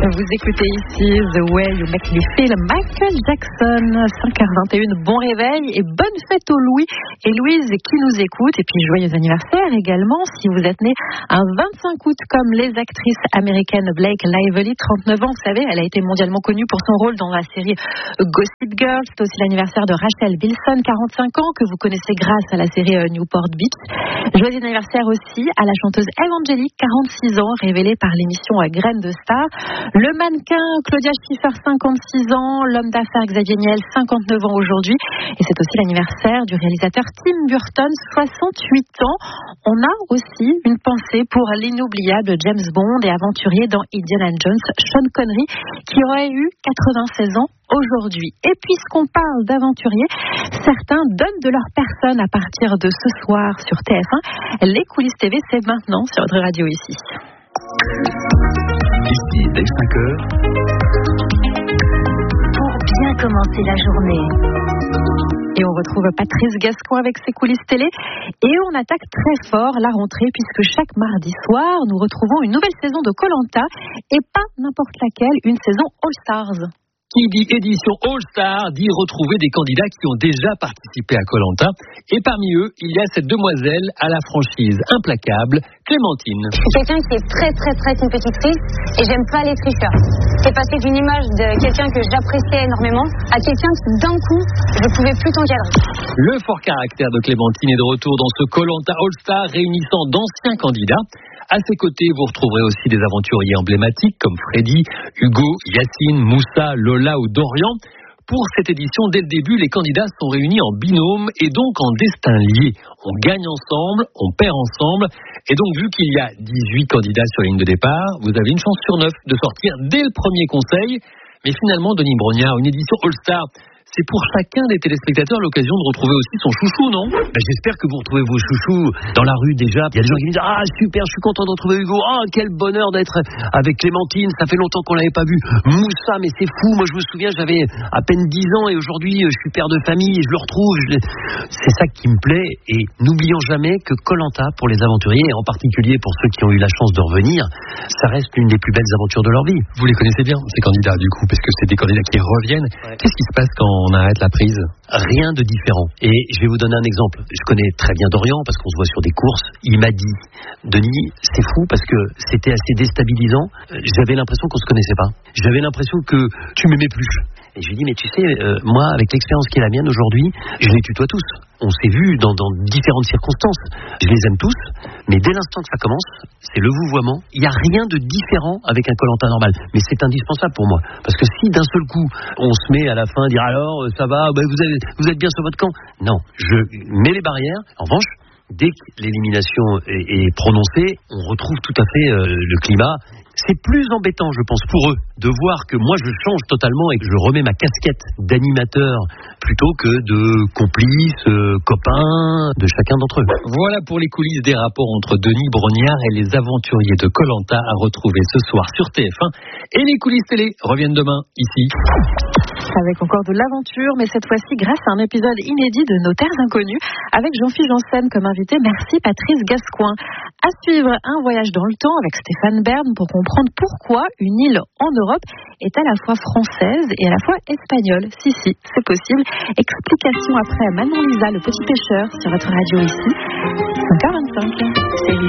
Vous écoutez ici The Way You Make Me Feel, Michael Jackson, 5h21, bon réveil et bonne fête aux Louis et Louise qui nous écoutent. Et puis joyeux anniversaire également si vous êtes né un 25 août comme les actrices américaines Blake Lively, 39 ans, vous savez, elle a été mondialement connue pour son rôle dans la série Gossip Girl. C'est aussi l'anniversaire de Rachel Bilson, 45 ans, que vous connaissez grâce à la série Newport Beach. Joyeux anniversaire aussi à la chanteuse Evangélique, 46 ans, révélée par l'émission Graines de Star. Le mannequin Claudia Schiffer, 56 ans. L'homme d'affaires Xavier Niel, 59 ans aujourd'hui. Et c'est aussi l'anniversaire du réalisateur Tim Burton, 68 ans. On a aussi une pensée pour l'inoubliable James Bond et aventurier dans Indiana Jones, Sean Connery, qui aurait eu 96 ans aujourd'hui. Et puisqu'on parle d'aventuriers, certains donnent de leur personne à partir de ce soir sur TF1. Les coulisses TV, c'est maintenant sur votre radio ici. Ici, dès 5h. Pour bien commencer la journée. Et on retrouve Patrice Gascoin avec ses coulisses télé. Et on attaque très fort la rentrée puisque chaque mardi soir, nous retrouvons une nouvelle saison de Koh-Lanta. Et pas n'importe laquelle, une saison All Stars. Qui dit édition All-Star dit retrouver des candidats qui ont déjà participé à Koh-Lanta. Et parmi eux, il y a cette demoiselle à la franchise implacable, Clémentine. Je suis quelqu'un qui est très très très compétitrice et j'aime pas les tricheurs. C'est passé d'une image de quelqu'un que j'appréciais énormément à quelqu'un qui d'un coup je pouvais plus t'encadrer. Le fort caractère de Clémentine est de retour dans ce Koh-Lanta All-Star réunissant d'anciens candidats. À ses côtés, vous retrouverez aussi des aventuriers emblématiques comme Freddy, Hugo, Yacine, Moussa, Lola ou Dorian. Pour cette édition, dès le début, les candidats sont réunis en binôme et donc en destin lié. On gagne ensemble, on perd ensemble. Et donc, vu qu'il y a 18 candidats sur la ligne de départ, vous avez une chance sur 9 de sortir dès le premier conseil. Mais finalement, Denis Brognard, une édition All-Star, c'est pour chacun des téléspectateurs l'occasion de retrouver aussi son chouchou, non ? J'espère que vous retrouvez vos chouchous dans la rue déjà. Il y a des gens qui me disent « Ah super, je suis content de retrouver Hugo. Ah quel bonheur d'être avec Clémentine. Ça fait longtemps qu'on l'avait pas vu. Moussa, mais c'est fou. Moi je me souviens, j'avais à peine 10 ans et aujourd'hui je suis père de famille et je le retrouve. » C'est ça qui me plaît. Et n'oublions jamais que Koh-Lanta, pour les aventuriers, et en particulier pour ceux qui ont eu la chance de revenir, ça reste l'une des plus belles aventures de leur vie. Vous les connaissez bien, ces candidats, du coup, parce que c'est des candidats qui reviennent. Ouais. Qu'est-ce qui se passe quand on arrête la prise ? Rien de différent. Et je vais vous donner un exemple. Je connais très bien Dorian parce qu'on se voit sur des courses. Il m'a dit « Denis, c'est fou parce que c'était assez déstabilisant. J'avais l'impression qu'on se connaissait pas. J'avais l'impression que tu m'aimais plus. » Et je lui ai dit « Mais tu sais, moi, avec l'expérience qui est la mienne aujourd'hui, je les tutoie tous. On s'est vus dans différentes circonstances. Je les aime tous, mais dès l'instant que ça commence, c'est le vouvoiement. Il n'y a rien de différent avec un Koh-Lanta normal. Mais c'est indispensable pour moi. Parce que si d'un seul coup, on se met à la fin à dire alors, ça va, vous êtes bien sur votre camp. Non, je mets les barrières. En revanche, dès que l'élimination est prononcée, on retrouve tout à fait le climat. C'est plus embêtant, je pense, pour eux, de voir que moi je change totalement et que je remets ma casquette d'animateur plutôt que de complice, copain de chacun d'entre eux. Voilà pour les coulisses des rapports entre Denis Brognard et les aventuriers de Koh-Lanta à retrouver ce soir sur TF1. Et les coulisses télé reviennent demain, ici. Avec encore de l'aventure, mais cette fois-ci grâce à un épisode inédit de Nos Terres Inconnues, avec Jean-Philippe Janssen comme invité. Merci Patrice Gascoin. À suivre, un voyage dans le temps avec Stéphane Bern pour comprendre pourquoi une île en Europe est à la fois française et à la fois espagnole. Si, c'est possible. Explication après Manon Lisa, le petit pêcheur, sur votre radio ici. 5h25.